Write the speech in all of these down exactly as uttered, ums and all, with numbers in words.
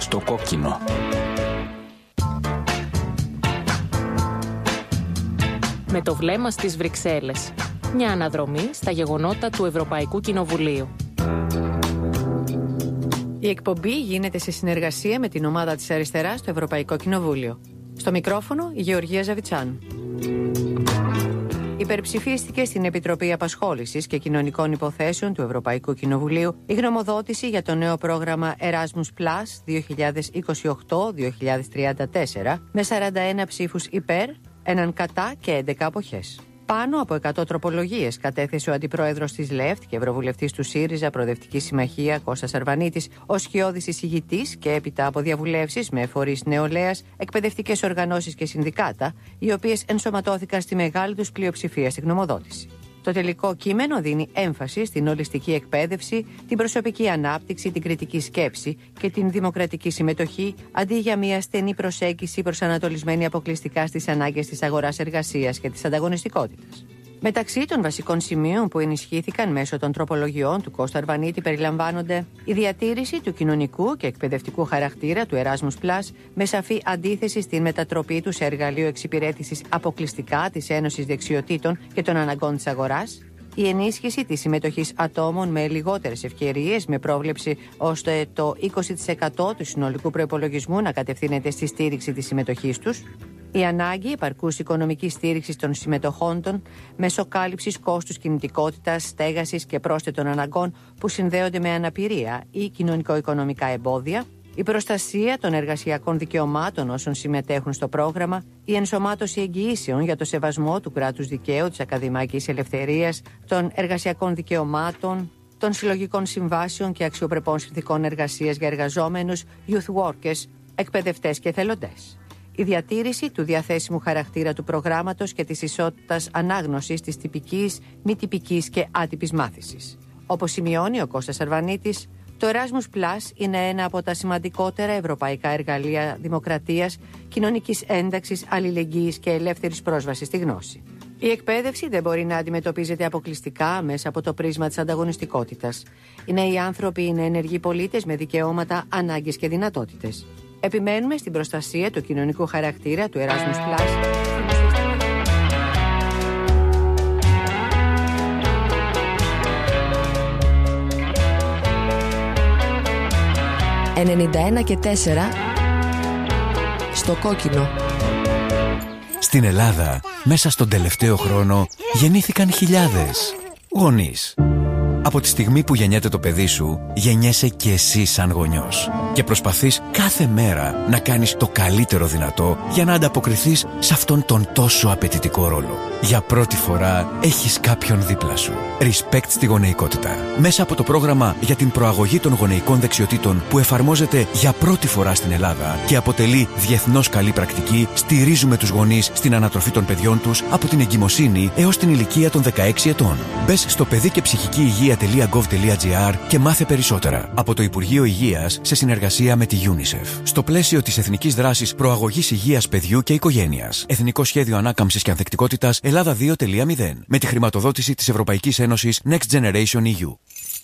στο κόκκινο. Με το βλέμμα στις Βρυξέλλες. Μια αναδρομή στα γεγονότα του Ευρωπαϊκού Κοινοβουλίου. Η εκπομπή γίνεται σε συνεργασία με την ομάδα της Αριστεράς στο Ευρωπαϊκό Κοινοβούλιο. Στο μικρόφωνο η Γεωργία Ζαβιτσάνου. Υπερψηφίστηκε στην Επιτροπή Απασχόλησης και Κοινωνικών Υποθέσεων του Ευρωπαϊκού Κοινοβουλίου η γνωμοδότηση για το νέο πρόγραμμα Erasmus Plus δύο χιλιάδες είκοσι οκτώ δύο χιλιάδες τριάντα τέσσερα με σαράντα ένα ψήφους υπέρ, έναν κατά και έντεκα αποχές. Πάνω από εκατό τροπολογίες κατέθεσε ο αντιπρόεδρος της ΛΕΦΤ και ευρωβουλευτής του ΣΥΡΙΖΑ Προοδευτική Συμμαχία Κώστας Αρβανίτης ως σκιώδης εισηγητής και έπειτα από διαβουλεύσεις με φορείς νεολαίας, εκπαιδευτικές οργανώσεις και συνδικάτα, οι οποίες ενσωματώθηκαν στη μεγάλη τους πλειοψηφία στη γνωμοδότηση. Το τελικό κείμενο δίνει έμφαση στην ολιστική εκπαίδευση, την προσωπική ανάπτυξη, την κριτική σκέψη και την δημοκρατική συμμετοχή, αντί για μια στενή προσέγγιση προσανατολισμένη αποκλειστικά στις ανάγκες της αγοράς εργασίας και της ανταγωνιστικότητας. Μεταξύ των βασικών σημείων που ενισχύθηκαν μέσω των τροπολογιών του Κώστα Αρβανίτη περιλαμβάνονται η διατήρηση του κοινωνικού και εκπαιδευτικού χαρακτήρα του Erasmus Plus με σαφή αντίθεση στην μετατροπή του σε εργαλείο εξυπηρέτησης αποκλειστικά της Ένωσης Δεξιοτήτων και των αναγκών της αγοράς, η ενίσχυση της συμμετοχής ατόμων με λιγότερες ευκαιρίες με πρόβλεψη ώστε το είκοσι τοις εκατό του συνολικού προϋπολογισμού να κατευθύνεται στη στήριξη της συμμετοχής τους, η ανάγκη επαρκούς οικονομικής στήριξης των συμμετοχόντων μέσω κάλυψης κόστους κινητικότητας, στέγασης και πρόσθετων αναγκών που συνδέονται με αναπηρία ή κοινωνικο-οικονομικά εμπόδια, η προστασία των εργασιακών δικαιωμάτων όσων συμμετέχουν στο πρόγραμμα, η ενσωμάτωση εγγυήσεων για το σεβασμό του κράτους δικαίου, της ακαδημαϊκής ελευθερίας, των εργασιακών δικαιωμάτων, των συλλογικών συμβάσεων και αξιοπρεπών συνθηκών εργασίας για εργαζόμενους, youth workers, εκπαιδευτές και εθελοντές. Η διατήρηση του διαθέσιμου χαρακτήρα του προγράμματος και της ισότητας ανάγνωσης της τυπικής, μη τυπικής και άτυπης μάθησης. Όπως σημειώνει ο Κώστας Αρβανίτης, το Erasmus Plus είναι ένα από τα σημαντικότερα ευρωπαϊκά εργαλεία δημοκρατίας, κοινωνικής ένταξης, αλληλεγγύης και ελεύθερης πρόσβασης στη γνώση. Η εκπαίδευση δεν μπορεί να αντιμετωπίζεται αποκλειστικά μέσα από το πρίσμα της ανταγωνιστικότητας. Οι νέοι άνθρωποι είναι ενεργοί πολίτες με δικαιώματα, ανάγκες και δυνατότητες. Επιμένουμε στην προστασία του κοινωνικού χαρακτήρα του Erasmus Plus. ενενήντα ένα και τέσσερα στο κόκκινο. Στην Ελλάδα, μέσα στον τελευταίο χρόνο, γεννήθηκαν χιλιάδες γονείς. Από τη στιγμή που γεννιέται το παιδί σου, γεννιέσαι και εσύ σαν γονιός. Και προσπαθείς κάθε μέρα να κάνεις το καλύτερο δυνατό για να ανταποκριθείς σε αυτόν τον τόσο απαιτητικό ρόλο. Για πρώτη φορά έχεις κάποιον δίπλα σου. Respect στη γονεϊκότητα. Μέσα από το πρόγραμμα για την προαγωγή των γονεϊκών δεξιοτήτων που εφαρμόζεται για πρώτη φορά στην Ελλάδα και αποτελεί διεθνώς καλή πρακτική, στηρίζουμε τους γονείς στην ανατροφή των παιδιών τους από την εγκυμοσύνη έως την ηλικία των δεκαέξι ετών. Μπες στο παιδί και ψυχική υγεία τελεία γκοβ τελεία τζι άρ και μάθε περισσότερα. Από το Υπουργείο Υγείας σε συνεργασία με τη UNICEF. Στο πλαίσιο της Εθνικής Δράσης Προαγωγής Υγείας Παιδιού και Οικογένειας. Εθνικό Σχέδιο Ανάκαμψης και Ανθεκτικότητας Ελλάδα δύο τελεία μηδέν. Με τη χρηματοδότηση της Ευρωπαϊκής Ένωσης Next Generation ι γιου.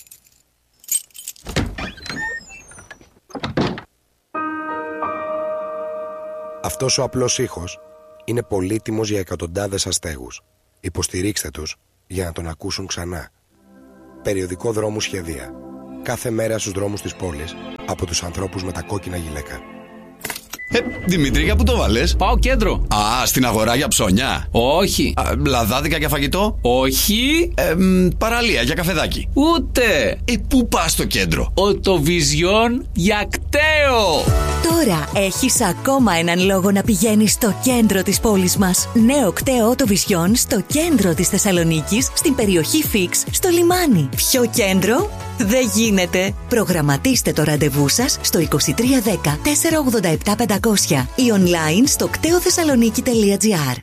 Αυτός ο απλός ήχος είναι πολύτιμος για εκατοντάδες αστέγους. Υποστηρίξτε τους για να τον ακούσουν ξανά. Περιοδικό Δρόμου Σχεδία. Κάθε μέρα στους δρόμους της πόλης από τους ανθρώπους με τα κόκκινα γυλαίκα. Ε, Δημήτρη, για πού το βάλες? Πάω κέντρο. Α, στην αγορά για ψώνια. Όχι. Α, λαδάδικα για φαγητό. Όχι. Ε, μ, παραλία για καφεδάκι. Ούτε. Ε, πού πας στο κέντρο? Οτοβιζιόν για κταίο. Τώρα έχεις ακόμα έναν λόγο να πηγαίνεις στο κέντρο της πόλης μας. Νέο κταίο Οτοβιζιόν στο κέντρο της Θεσσαλονίκης, στην περιοχή Φίξ, στο λιμάνι. Ποιο κέντρο? Δεν γίνεται. Προγραμματίστε το ραντεβού σας στο είκοσι τρία δέκα τετρακόσια ογδόντα επτά πεντακόσια ή online στο κτέοθεσσαλονίκη τελεία τζι άρ.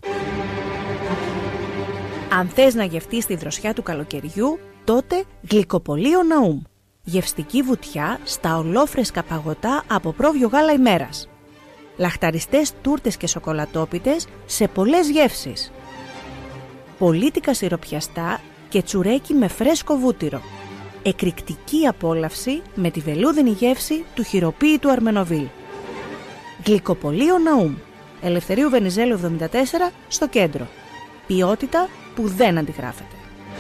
Αν θες να γευτείς τη δροσιά του καλοκαιριού, τότε Γλυκοπωλείο Ναούμ. Γευστική βουτιά στα ολόφρεσκα παγωτά από πρόβιο γάλα ημέρας. Λαχταριστές τούρτες και σοκολατόπιτες σε πολλές γεύσεις. Πολίτικα σιροπιαστά και τσουρέκι με φρέσκο βούτυρο. εκρηκτική απόλαυση με τη βελούδινη γεύση του χειροποίητου Αρμενοβίλ. Γλυκοπωλείο Ναούμ, Ελευθερίου Βενιζέλου εβδομήντα τέσσερα, στο κέντρο. Ποιότητα που δεν αντιγράφεται.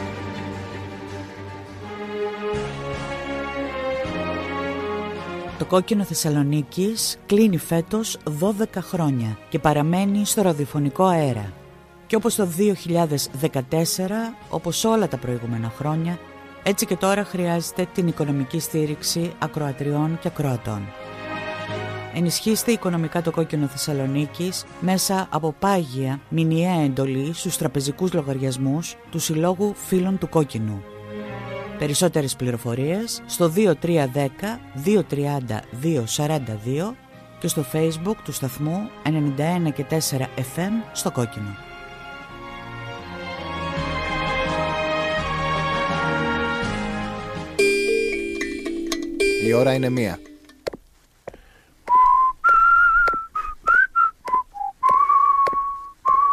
Το Κόκκινο Θεσσαλονίκης κλείνει φέτος δώδεκα χρόνια και παραμένει στο ραδιοφωνικό αέρα. Και όπως το δύο χιλιάδες δεκατέσσερα, όπως όλα τα προηγούμενα χρόνια, έτσι και τώρα χρειάζεται την οικονομική στήριξη ακροατριών και ακροατών. Ενισχύστε οικονομικά το Κόκκινο Θεσσαλονίκης μέσα από πάγια μηνιαία εντολή στους τραπεζικούς λογαριασμούς του Συλλόγου Φίλων του Κόκκινου. Περισσότερες πληροφορίες στο δύο τρία ένα μηδέν δύο τρία μηδέν δύο τέσσερα δύο και στο Facebook του σταθμού ενενήντα ένα και τέσσερα εφ εμ στο Κόκκινο. Η ώρα είναι μία.